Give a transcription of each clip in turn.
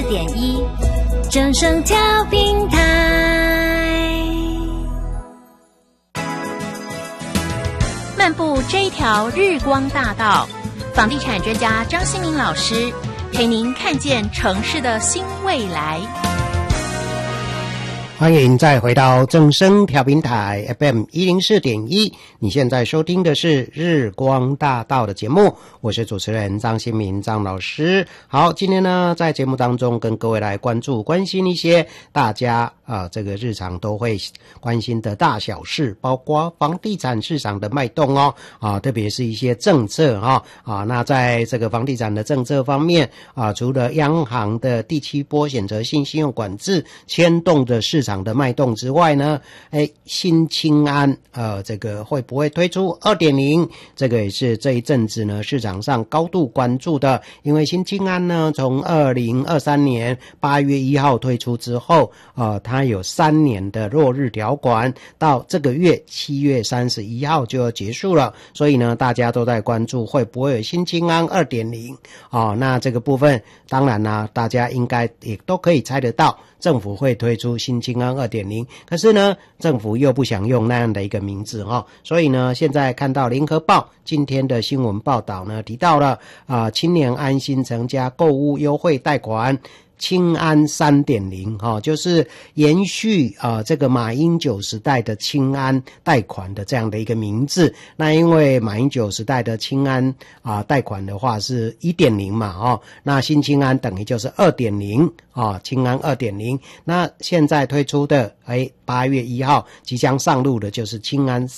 104.1正声调频台。漫步这一条日光大道，房地产专家张新民老师陪您看见城市的新未来。 欢迎再回到正声调频台 FM 104.1，你现在收听的是日光大道的节目，我是主持人张新民张老师。好，今天呢在节目当中跟各位来关心一些大家这个日常都会关心的大小事，包括房地产市场的脉动特别是一些政策那在这个房地产的政策方面除了央行的第7波选择性信用管制牵动的市场的脉动之外呢，新青安这个会不会推出 2.0， 这个也是这一阵子呢市场上高度关注的。因为新青安呢从2023年8月1号推出之后它有3年的落日条款，到这个月7月31号就要结束了，所以呢大家都在关注会不会有新青安 2.0 那这个部分当然呢大家应该也都可以猜得到政府会推出新青安 2.0， 可是呢政府又不想用那样的一个名字所以呢现在看到联合报今天的新闻报道呢提到了青年安心成家购屋优惠贷款青安 3.0 就是延续这个马英九时代的青安贷款的这样的一个名字。那因为马英九时代的青安贷款的话是 1.0 嘛那新青安等于就是 2.0 青安 2.0， 那现在推出的8月1号即将上路的就是青安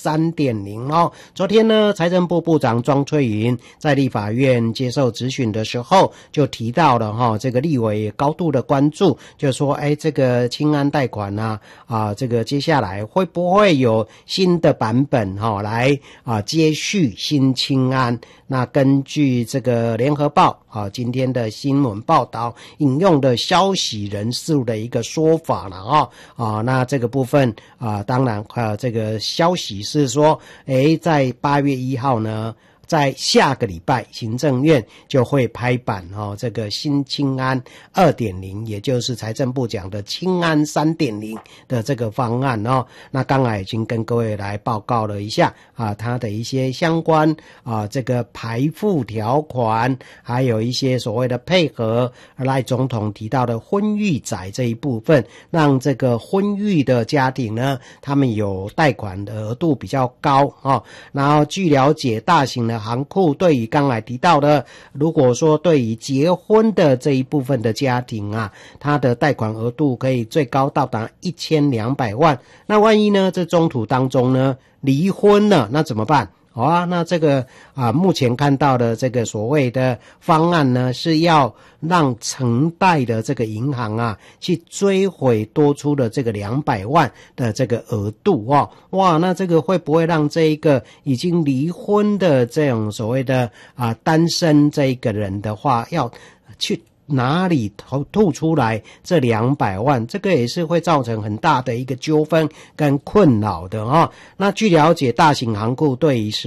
3.0 昨天呢财政部部长庄翠云在立法院接受质询的时候就提到了这个立委也高度的关注，就说这个青安贷款这个接下来会不会有新的版本来接续新青安。那根据这个联合报今天的新闻报道引用的消息人士的一个说法了那这个部分当然这个消息是说在8月1号呢在下个礼拜行政院就会拍板这个新青安 2.0， 也就是财政部讲的青安 3.0 的这个方案那刚才已经跟各位来报告了一下它的一些相关这个排付条款，还有一些所谓的配合赖总统提到的婚育仔这一部分，让这个婚育的家庭呢他们有贷款的额度比较高然后据了解大型的行库对于刚才提到的，如果说对于结婚的这一部分的家庭它的贷款额度可以最高到达1200万，那万一呢这中途当中呢离婚了，那怎么办？那这个目前看到的这个所谓的方案呢，是要让承贷的这个银行去追回多出的这个200万的这个额度那这个会不会让这一个已经离婚的这种所谓的单身这一个人的话要去哪里吐出来这200万，这个也是会造成很大的一个纠纷跟困扰的那据了解大型行库对于